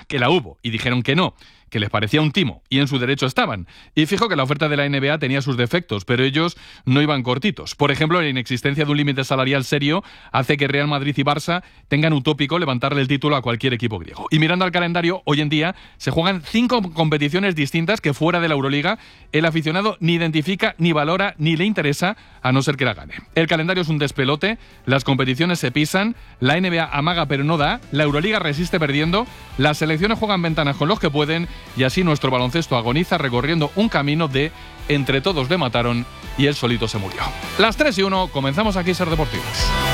que la hubo, y dijeron que no, que les parecía un timo, y en su derecho estaban. Y fijo que la oferta de la NBA tenía sus defectos, pero ellos no iban cortitos. Por ejemplo, la inexistencia de un límite salarial serio hace que Real Madrid y Barça tengan utópico levantarle el título a cualquier equipo griego. Y mirando al calendario, hoy en día se juegan 5 competiciones distintas que fuera de la Euroliga el aficionado ni identifica, ni valora, ni le interesa, a no ser que la gane. El calendario es un despelote, las competiciones se pisan, la NBA amaga pero no da, la Euroliga resiste perdiendo, las selecciones juegan ventanas con los que pueden, y así nuestro baloncesto agoniza recorriendo un camino de entre todos le mataron y él solito se murió. Las 3:01, comenzamos aquí Ser Deportivos.